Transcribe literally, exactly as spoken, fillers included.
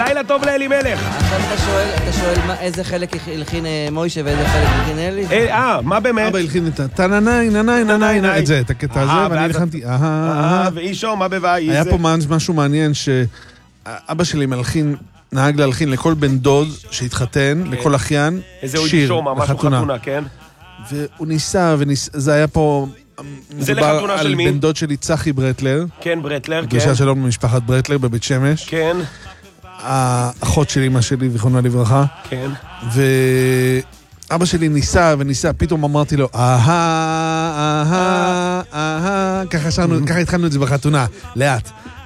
לילה טוב לאלימלך. עכשיו אתה שואל, אתה שואל מה- איזה חלק הלחין אה, מוישה ואיזה חלק הלחין אלי? אה, מה באמת? אבא הלחין את הטננאי, ננאי, ננאי, ננאי, את זה, את הקטע הזה, אהה, ואני ואז- הלחנתי, אהה, אה, אהה. ואישו, מה בבאי? היה פה משהו מעניין שאבא שלי מלחין, נהג להלחין לכל בן דוד שהתחתן, לכל אחיין, איזה שיר אישו, ממש לחתונה. חתונה, כן? והוא ניסה, זה היה פה... זה מדובר לחתונה על של מי? בן דוד שלי, צחי ברטלר, כן, ברטלר, כן. פגישה שלום במשפחת ברטלר בבית שמש, כן, האחות של אמא שלי, זיכרונה לברכה, כן. ואבא שלי ניסה וניסה, פתאום אמרתי לו, אהה, אהה, אהה, ככה שרנו, ככה התחלנו את זה בחתונה, לאט.